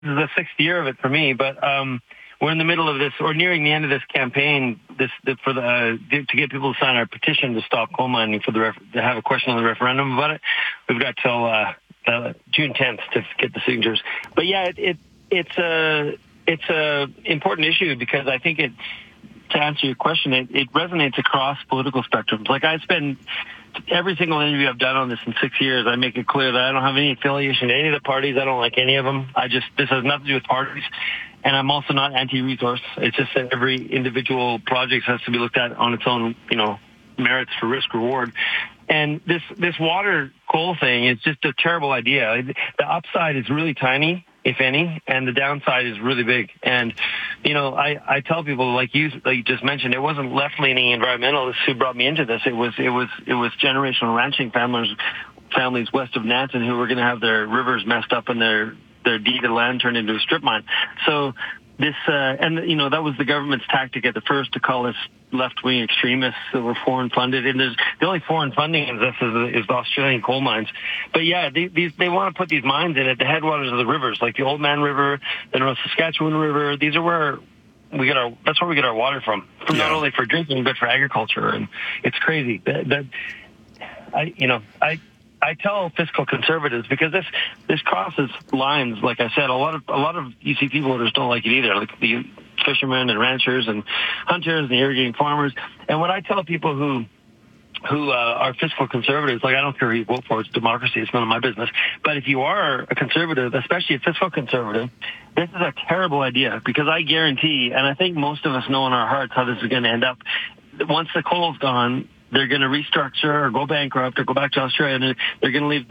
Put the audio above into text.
This is the sixth year of it for me, but we're in the middle of this, or nearing the end of this campaign, to get people to sign our petition to stop coal mining to have a question on the referendum about it. We've got till June 10th to get the signatures. But yeah, it's a important issue because I think to answer your question, it resonates across political spectrums. Like, I spend every single interview I've done on this in 6 years, I make it clear that I don't have any affiliation to any of the parties. I don't like any of them. This has nothing to do with parties. And I'm also not anti-resource. It's just that every individual project has to be looked at on its own, merits for risk reward. And this water coal thing is just a terrible idea. The upside is really tiny, if any, and the downside is really big. And, I tell people, like you just mentioned, it wasn't left-leaning environmentalists who brought me into this. It was generational ranching families west of Nanton who were going to have their rivers messed up and their deeded land turned into a strip mine. So this, that was the government's tactic at the first, to call us left-wing extremists that were foreign funded. And the only foreign funding in this is the Australian coal mines. But yeah, they want to put these mines in at the headwaters of the rivers, like the Old Man River, the North Saskatchewan River. These are where that's where we get our water from not only for drinking, but for agriculture. And it's crazy I tell fiscal conservatives, because this crosses lines. Like I said, a lot of UCP voters don't like it either, like the fishermen and ranchers and hunters and the irrigating farmers. And when I tell people who are fiscal conservatives, like, I don't care who you vote for, it's democracy, it's none of my business. But if you are a conservative, especially a fiscal conservative, this is a terrible idea, because I guarantee, and I think most of us know in our hearts how this is going to end up. Once the coal's gone, they're going to restructure or go bankrupt or go back to Australia, and they're going to leave